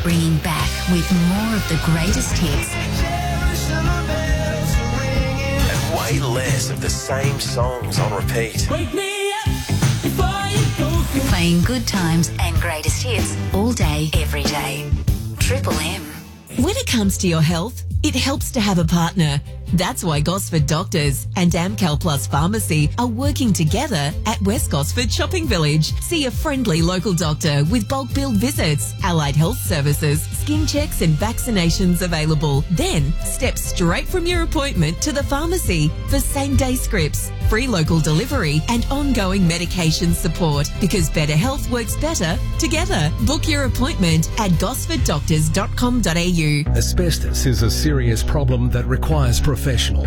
bringing back with more of the greatest hits. And way less of the same songs on repeat. Wake me up before you go. Playing good times and greatest hits all day, every day. Triple M. When it comes to your health, it helps to have a partner. That's why Gosford Doctors and Amcal Plus Pharmacy are working together at West Gosford Shopping Village. See a friendly local doctor with bulk billed visits, allied health services, skin checks and vaccinations available. Then step straight from your appointment to the pharmacy for same-day scripts, free local delivery and ongoing medication support, because better health works better together. Book your appointment at gosforddoctors.com.au. Asbestos is a serious problem that requires professionals.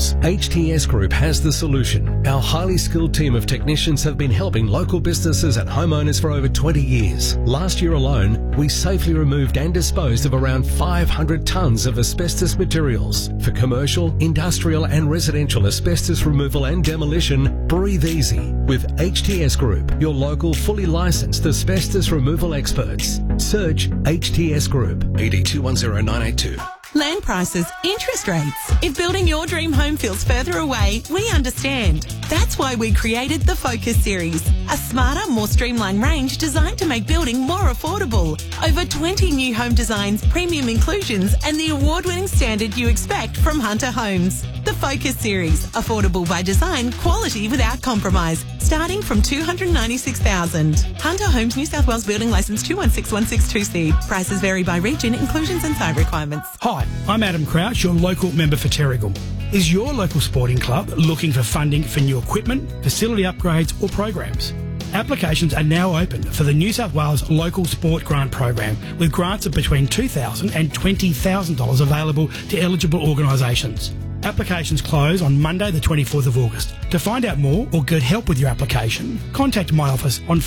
HTS Group has the solution. Our highly skilled team of technicians have been helping local businesses and homeowners for over 20 years. Last year alone, we safely removed and disposed of around 500 tonnes of asbestos materials. For commercial, industrial and residential asbestos removal and demolition, breathe easy with HTS Group, your local fully licensed asbestos removal experts. Search HTS Group. 8210982. Land prices, interest rates. If building your dream home feels further away, we understand. That's why we created the Focus series, a smarter, more streamlined range designed to make building more affordable. Over 20 new home designs, premium inclusions, and the award-winning standard you expect from Hunter Homes. The Focus series, affordable by design, quality without compromise, starting from $296,000. Hunter Homes, New South Wales Building Licence 216162C. Prices vary by region, inclusions and site requirements. Hi, I'm Adam Crouch, your local member for Terrigal. Is your local sporting club looking for funding for new equipment, facility upgrades or programs? Applications are now open for the New South Wales Local Sport Grant Program, with grants of between $2,000 and $20,000 available to eligible organisations. Applications close on Monday the 24th of August. To find out more or get help with your application, contact my office on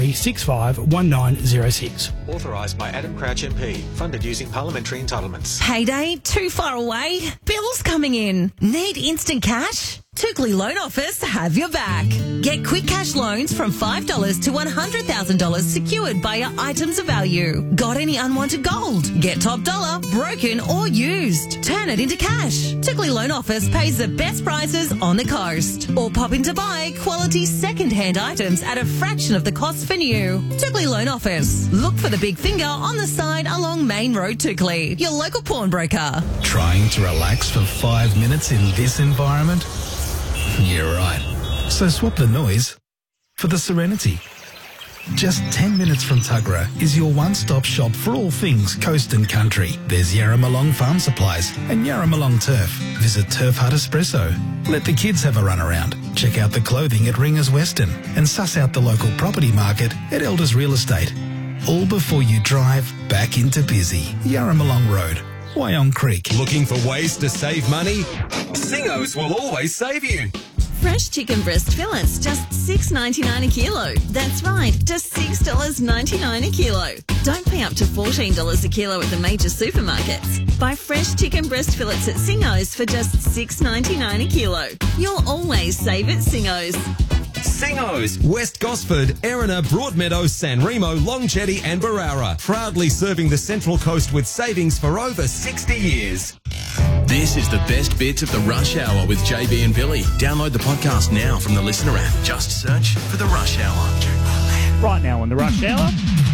43651906. Authorised by Adam Crouch MP. Funded using parliamentary entitlements. Payday too far away? Bills coming in? Need instant cash? Tookley Loan Office have your back. Get quick cash loans from $5 to $100,000 secured by your items of value. Got any unwanted gold? Get top dollar, broken or used. Turn it into cash. Tookley Loan Office pays the best prices on the coast. Or pop in to buy quality second-hand items at a fraction of the cost for new. Tookley Loan Office. Look for the big finger on the side along Main Road, Tookley. Your local pawnbroker. Trying to relax for 5 minutes in this environment? You're right. So swap the noise for the serenity. Just 10 minutes from Tuggerah is your one-stop shop for all things coast and country. There's Yarramalong Farm Supplies and Yarramalong Turf. Visit Turf Hut Espresso. Let the kids have a run around. Check out the clothing at Ringers Western and suss out the local property market at Elders Real Estate. All before you drive back into busy Yarramalong Road, Wyong Creek. Looking for ways to save money? Singos will always save you. Fresh chicken breast fillets, just $6.99 a kilo. That's right, just $6.99 a kilo. Don't pay up to $14 a kilo at the major supermarkets. Buy fresh chicken breast fillets at Singos for just $6.99 a kilo. You'll always save at Singos. Singos, West Gosford, Erina, Broadmeadows, San Remo, Long Jetty and Barara. Proudly serving the Central Coast with savings for over 60 years. This is the best bits of the Rush Hour with JB and Billy. Download the podcast now from the Listener app. Just search for the Rush Hour. Right now on the Rush Hour.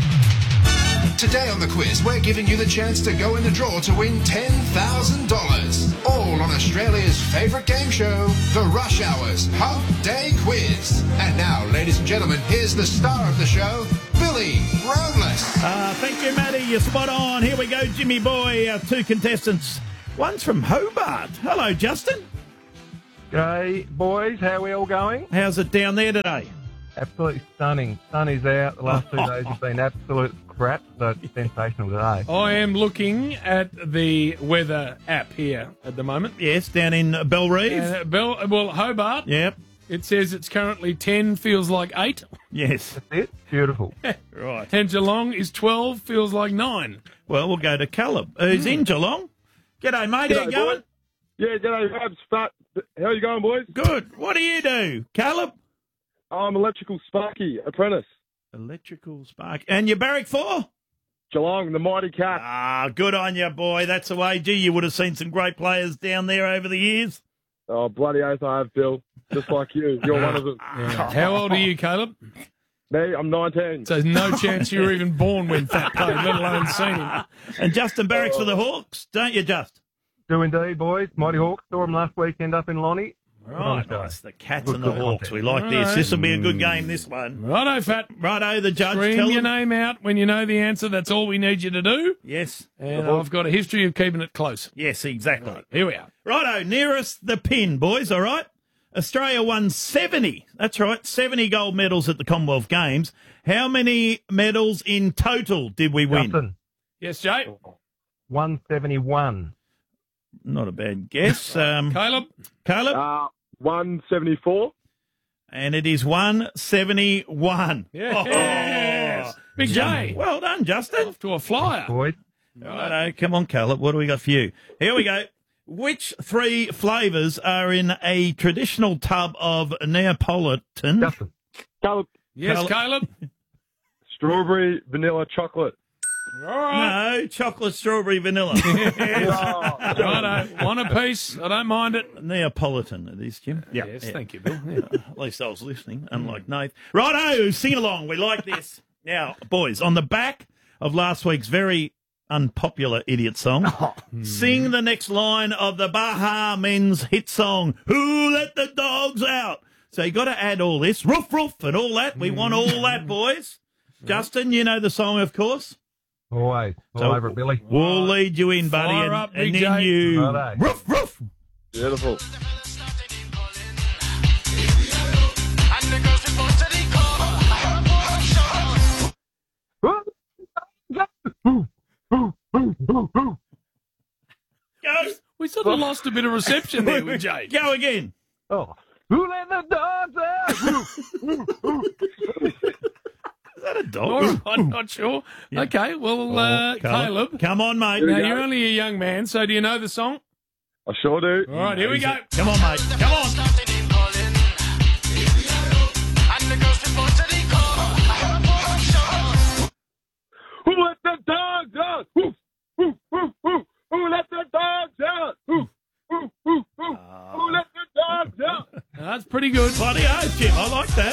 Today on the quiz, we're giving you the chance to go in the draw to win $10,000. All on Australia's favourite game show, The Rush Hour's Hump Day Quiz. And now, ladies and gentlemen, here's the star of the show, Billy Brownless. Thank you, Matty. You're spot on. Here we go, Jimmy Boy. Our two contestants. One's from Hobart. Hello, Justin. G'day, boys. How are we all going? How's it down there today? Absolutely stunning. Sun is out. The last 2 days have been absolute crap, so it's sensational today. I am looking at the weather app here at the moment. Yes, down in Bellerive. Hobart. Yep. It says it's currently 10, feels like 8. Yes. That's it. Beautiful. Right. And Geelong is 12, feels like 9. Well, we'll go to Caleb, who's in Geelong. G'day, mate. How you going? Boys. Yeah, g'day, Rabs. How you going, boys? Good. What do you do, Caleb? I'm electrical Sparky apprentice. Electrical Sparky. And you're Barrack 4? Geelong, the Mighty Cats. Ah, good on you, boy. That's the way. Gee, you would have seen some great players down there over the years. Oh, bloody oath I have, Bill. Just like you. You're one of them. Yeah. How old are you, Caleb? Me, I'm 19. So there's no chance you were even born when Fat played, let alone seen him. And Justin Barracks for the Hawks, don't you, Just? Do indeed, boys. Mighty Hawks saw them last weekend up in Lonnie. Right, nice. The Cats and the Hawks. We like this. This will be a good game, this one. Righto, Fat. Righto, the judge. Scream tell your them. name out when you know the answer. That's all we need you to do. Yes. And I've got a history of keeping it close. Yes, exactly. Right, here we are. Righto, nearest the pin, boys, all right? Australia won 70. That's right, 70 gold medals at the Commonwealth Games. How many medals in total did we win? Justin. Yes, Jay? 171. Not a bad guess. Caleb? 174. And it is 171. Yes. Big J. Well done, Justin. Off to a flyer. Boys. Righto, come on, Caleb. What do we got for you? Here we go. Which three flavours are in a traditional tub of Neapolitan? Justin. Caleb. Yes, Caleb? Strawberry, vanilla, chocolate. No, chocolate, strawberry, vanilla. Righto, one apiece. I don't mind it. Neapolitan, it is, Jim. Yes, thank you, Bill. At least I was listening, unlike Nath. Righto, sing along. We like this. Now, boys, on the back of last week's very unpopular idiot song, sing the next line of the Baha Men's hit song, Who Let the Dogs Out? So you got to add all this, roof, roof, and all that. We want all that, boys. Justin, you know the song, of course. Always. All So over it, Billy. We'll lead you in, buddy, Fire up, and Big then J. you Righto. roof, roof. Beautiful. Go. We sort of lost a bit of reception there with Jay. Go again. Oh. Who let the dogs out? Is that a dog? I'm not sure. Yeah. Okay, well, Caleb. Come on, mate. Now, you're only a young man, so do you know the song? I sure do. All right, here we go. Come on, mate. Come on. Who let the dogs out? Who let the dogs out? Who let the dogs out? That's pretty good. Bloody oath, Jim. I like that.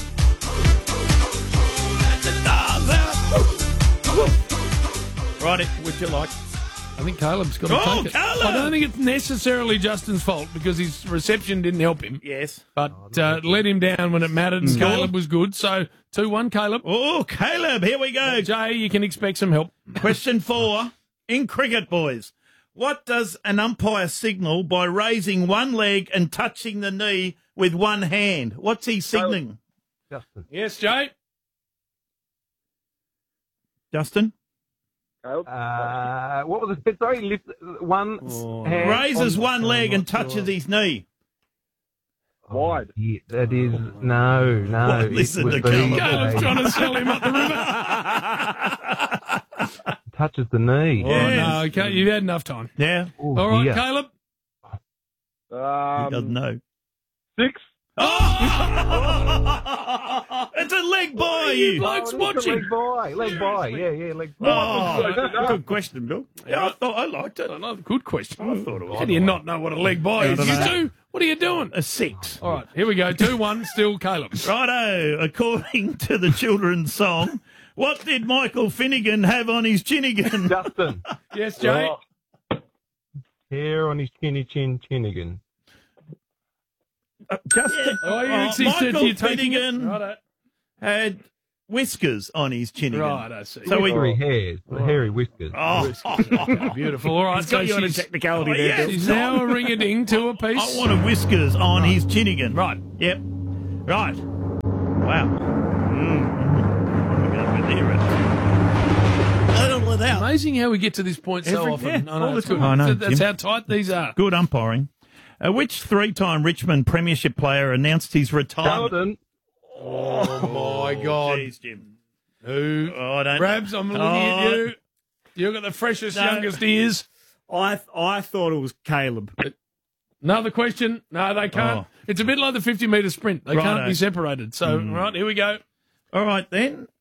Let the dogs out. Right, which you like? I think Caleb's got to take it. Caleb! I don't think it's necessarily Justin's fault because his reception didn't help him. Yes. But let him down when it mattered, and Caleb was good. So 2-1, Caleb. Oh, Caleb, here we go. Jay, you can expect some help. Question 4. In cricket, boys, what does an umpire signal by raising one leg and touching the knee with one hand? What's he signalling? Justin. Yes, Jay? Justin? Caleb? What was the spit? Sorry, lift one hand. Raises on- one leg and touches his knee. Wide. Yeah, that is no. Well, it listen would to be Caleb. Caleb's trying to sell him up the river. touches the knee. Oh, no, okay, you've had enough time. Yeah. Oh, All right, dear. Caleb? He doesn't know. 6. Oh! It's a leg by you. Blokes Leg watching. by. Leg by. Yeah, leg by. Oh, good question, Bill. Yeah, I thought I liked it. Another good question. I thought it was. How do you not know what a leg by is? I don't You know. do? What are you doing? A 6. All right, here we go. 2-1, still Caleb. Righto, according to the children's song, what did Michael Finnegan have on his chinnigan? Justin. Yes, Jay? Hair on his chinnigan. Justin, Oh, you're Michael you're taking it. Finnegan Righto. had whiskers on his chinnigan. Right, I see. So we. Hairy hairs. Hairy whiskers. Oh, Beautiful. All right, He's got you on a she's, technicality there, Bill. she's now a ring-a-ding, 2 apiece. I wanted whiskers on his chinnigan. Right. Yep. Right. Wow. Amazing how we get to this point so often. Yeah, I know, all it's the good. time. I know, That's Jim. how tight these are. Good umpiring. Which 3-time Richmond Premiership player announced his retirement? Justin. Oh, my God. Jeez, Jim. Who? Oh, I don't Rabs, I'm looking at you. You've got the freshest, youngest ears. I thought it was Caleb. Another question. No, they can't. Oh. It's a bit like the 50-metre sprint. They can't Righto. be separated. So, right, here we go. All right, then.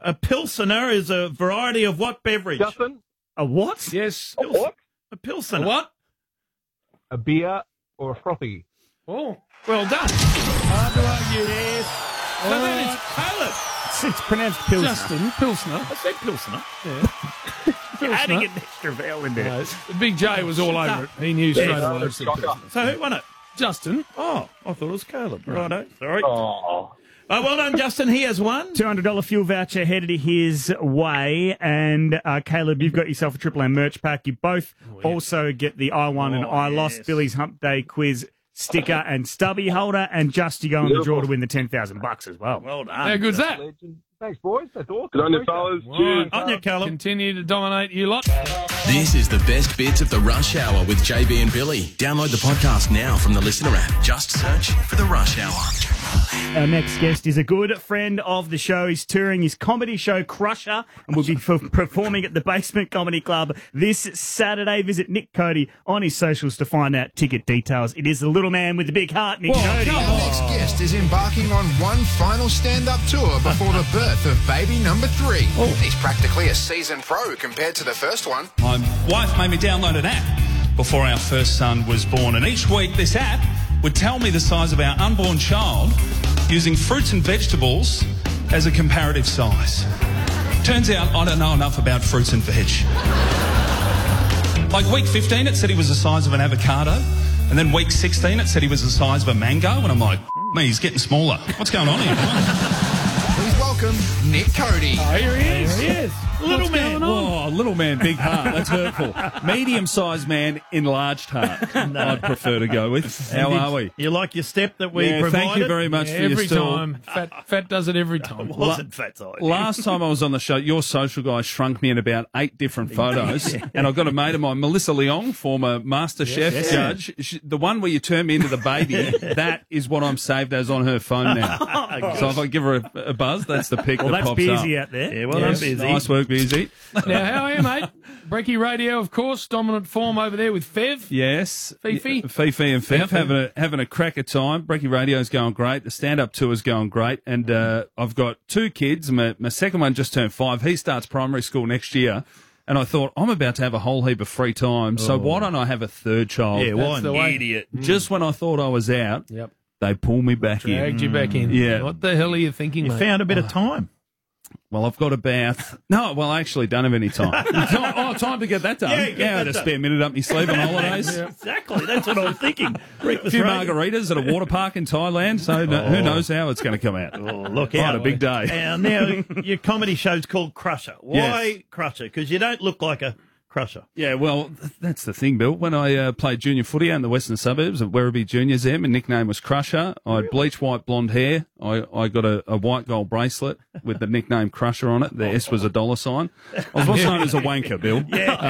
A Pilsener is a variety of what beverage? Justin? A what? Yes. A what? A Pilsener. A what? A beer or a frothy? Oh, well done. Hard to argue. Yes. So that is Caleb. It's pronounced Pilsner. Justin Pilsner. I said Pilsener. Yeah. You're adding an extra vowel in there. No, Big J was all over it. He knew straight away. It was the Pilsner. So who won it? Justin. Oh, I thought it was Caleb. Righto. Sorry. Oh. Well done, Justin. He has won. $200 fuel voucher headed his way. And Caleb, you've got yourself a Triple M merch pack. You both also get the I Won and I Lost Billy's Hump Day quiz sticker and stubby holder. And just you go in the draw to win the $10,000 as well. Well done. How good's that? Thanks, boys. That's awesome. Good on you, fellas. Cheers. On you, Caleb. Continue to dominate, you lot. This is the best bits of the Rush Hour with JB and Billy. Download the podcast now from the Listener app. Just search for the Rush Hour. Our next guest is a good friend of the show. He's touring his comedy show Crusher and will be performing at the Basement Comedy Club this Saturday. Visit Nick Cody on his socials to find out ticket details. It is the little man with the big heart, Nick Cody. Our next guest is embarking on one final stand-up tour before the birth of baby number 3. He's practically a seasoned pro compared to the first one. My wife made me download an app before our first son was born, and each week this app would tell me the size of our unborn child using fruits and vegetables as a comparative size. Turns out I don't know enough about fruits and veg. Like week 15 it said he was the size of an avocado, and then week 16 it said he was the size of a mango, and I'm like, man, he's getting smaller. What's going on here? Please welcome Nick Cody. Oh, here he is. Here he is. Little man. Oh, little man, big heart. That's hurtful. Medium-sized man, enlarged heart. I'd prefer to go with. How are we? You like your step that we provided? Thank you very much for your Every stall. time. Fat does it every time. It wasn't fat side. Last time I was on the show, your social guy shrunk me in about 8 different photos, and I've got a mate of mine, Melissa Leong, former Master Chef judge. The one where you turn me into the baby, that is what I'm saved as on her phone now. So if I give her a buzz, that's the pic that pops up. Well, that's Beersy out there. Yeah, well done, Beersy. Nice work, Beersy. Now, how are you, mate? Breaky Radio, of course, dominant form over there with Fev. Yes. Fifi. Fifi and Fev having a cracker time. Breaky Radio's going great. The stand-up tour's going great. And I've got 2 kids. My second one just turned 5. He starts primary school next year. And I thought, I'm about to have a whole heap of free time, so why don't I have a third child? Yeah, why not? Idiot. Just when I thought I was out, they pulled me back in. Dragged you back in. Yeah. What the hell are you thinking, mate? Found a bit of time. Well, I've got about... No, well, I actually don't have any time. Time to get that done. Yeah, I had a spare minute up my sleeve on holidays. Exactly. That's what I was thinking. A few margaritas at a water park in Thailand, so who knows how it's going to come out. Oh, look Quite out. a big day. And now, your comedy show's called Crusher. Why Crusher? Because you don't look like a crusher. Yeah, well, that's the thing, Bill. When I played junior footy out in the western suburbs of Werribee Juniors there, my nickname was Crusher. I had bleach white blonde hair. I got a white gold bracelet with the nickname Crusher on it. The S was a $sign. I was what's known as a wanker, Bill.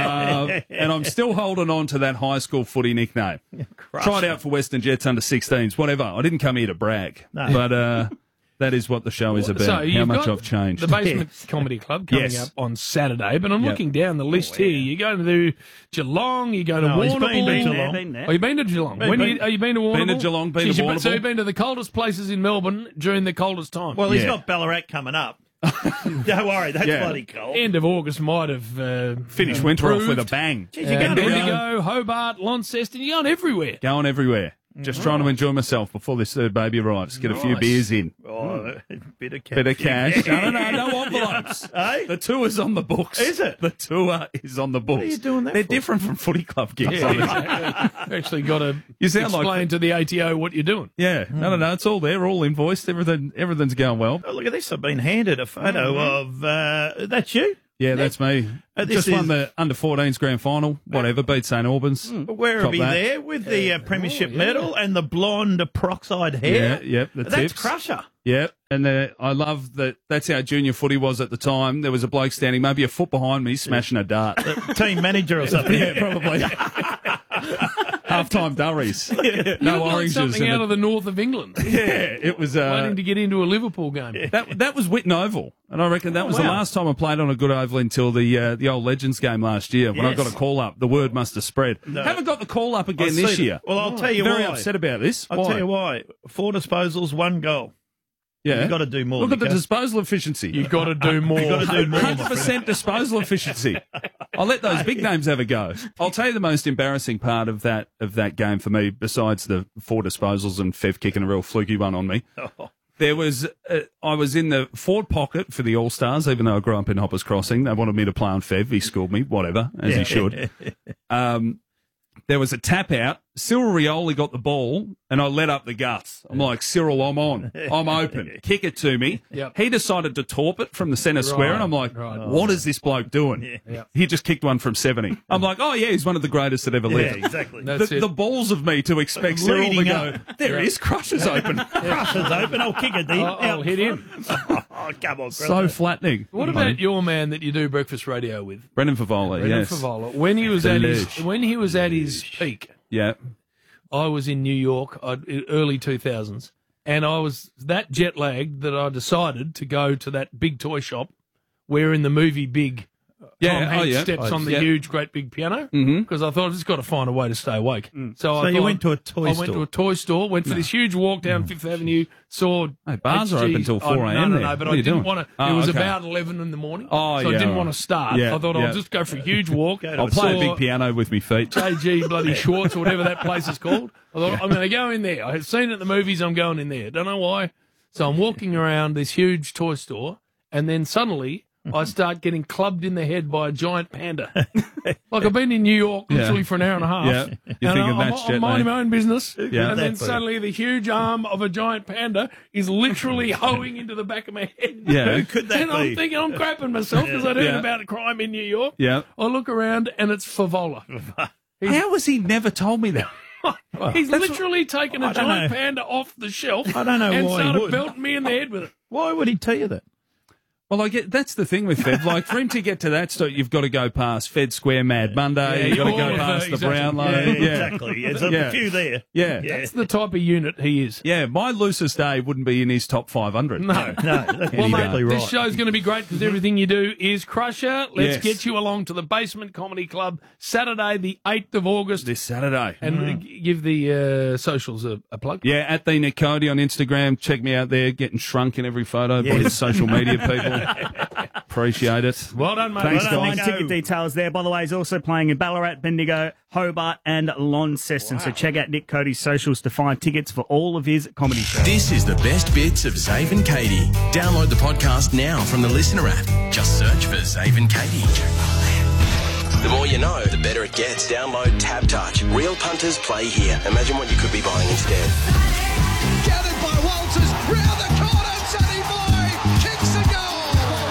And I'm still holding on to that high school footy nickname. Tried out for Western Jets under 16s, whatever. I didn't come here to brag. No. But that is what the show is about, So how much got I've changed. The Basement Comedy Club coming up on Saturday, but I'm looking down the list here. You're going to Geelong, you're going to Warrnambool. Been there. Oh, you've been to Geelong? Have you been to Warrnambool? Been to Geelong, been to Warrnambool. So you've been to the coldest places in Melbourne during the coldest time. Well, he's got Ballarat coming up. Don't worry, that's bloody cold. End of August might have finished winter off with a bang. Jeez, you're going to Bendigo, Hobart, Launceston, you're going everywhere. Going everywhere. Just trying to enjoy myself before this third baby arrives. Get a few beers in. Oh, bit of cash. Bit of cash. No envelopes. Hey? The tour's on the books. Is it? The tour is on the books. What are you doing that They're for? different from footy club gigs. Yeah, exactly. You've actually got to You sound like- explain to the ATO what you're doing. Yeah. No, it's all there, all invoiced. Everything's going well. Oh, look at this. I've been handed a photo of... that's you? Yeah, that's me. This Just won the under-14s grand final. Whatever, beat St Albans. Where Cop are we that. there with the premiership medal and the blonde peroxide hair? Yeah, the That's tips. Crusher. Yeah, and I love that. That's how junior footy was at the time. There was a bloke standing maybe a foot behind me smashing a dart. The team manager or something. Yeah, probably. Half-time durries. No Like oranges. something and out of the north of England. Yeah, it was... Waiting to get into a Liverpool game. That was Whitten Oval, and I reckon that was the last time I played on a good oval until the old Legends game last year when I got a call up. The word must have spread. No. Haven't got the call up again I've this seen it. year. Well, I'll tell you Very why. upset about this. I'll tell you why. 4 disposals, 1 goal. Yeah. You've got to do more. Look at the Nico. disposal efficiency. You've got to do more. You've got to do more. 100% disposal efficiency. I'll let those big names have a go. I'll tell you the most embarrassing part of that game for me, besides the 4 disposals and Fev kicking a real fluky one on me. There was, I was in the forward pocket for the All-Stars, even though I grew up in Hoppers Crossing. They wanted me to play on Fev. He schooled me, whatever, as he should. There was a tap out. Cyril Rioli got the ball, and I let up the guts. I'm like, Cyril, I'm on. I'm open. Kick it to me. Yep. He decided to torp it from the centre square, and I'm like, what is this bloke doing? Yeah. He just kicked one from 70. I'm like, oh, yeah, he's one of the greatest that ever lived. Yeah, exactly. The balls of me to expect Cyril to go, there he is, Crusher's open. Crusher's open. I'll kick it deep. I'll hit him. Oh, come on, So flattening. What about your man that you do breakfast radio with? Brendan Favola, Brendan yes. Favola. When he was at his peak, Yeah. I was in New York, early 2000s, and I was that jet lagged that I decided to go to that big toy shop where in the movie Big, Tom Hanks steps on the huge, great big piano, because I thought I've just got to find a way to stay awake. So you went to a toy store? I went to a toy store, went for this huge walk down Fifth Avenue, saw... Hey, bars are open till 4 a.m. No, but I didn't want to... It was okay. about 11 in the morning, Oh, so I yeah, didn't right. want to start. Yeah, I thought yeah. I'll just go for a huge walk. I'll play a big piano with me feet. JG bloody Schwartz or whatever that place is called. I thought, I'm going to go in there. I have seen it in the movies, I'm going in there. Don't know why. So I'm walking around this huge toy store, and then suddenly I start getting clubbed in the head by a giant panda. Like I've been in New York literally for an hour and a half. Yeah. You and think that's jet I'm minding lag? my own business. Yeah. And then suddenly the huge arm of a giant panda is literally hoeing into the back of my head. Yeah. Who could that And be? I'm thinking I'm crapping myself because I'd heard Yeah. about a crime in New York. Yeah. I look around and it's Favola. How has he never told me that? He's literally taken a I don't giant know. panda off the shelf I don't know and why he started would. belting me in the head with it. Why would he tell you that? Well, I get that's the thing with Fed. Like for him to get to that stuff, you've got to go past Fed Square Mad Monday. Yeah, You've got to all go of past the- the Brownlow. Yeah, Yeah, exactly. There's a few there. Yeah. That's the type of unit he is. Yeah, my loosest day wouldn't be in his top 500. No. No, that's Well, mate, exactly right. this show's going to be great because everything you do is Crusher. Let's Yes. get you along to the Basement Comedy Club Saturday, the 8th of August. This Saturday. And give the socials a plug. Yeah, at the Nick Cody on Instagram. Check me out there, getting shrunk in every photo by his social media people. Appreciate it. Well done, mate. Thanks, Well done, guys. ticket details there. By the way, he's also playing in Ballarat, Bendigo, Hobart, and Launceston. So check out Nick Cody's socials to find tickets for all of his comedy shows. This is the best bits of Zave and Katie. Download the podcast now from the Listener app. Just search for Zave and Katie. The more you know, the better it gets. Download Tab Touch. Real punters play here. Imagine what you could be buying instead. Gathered by Walters, round the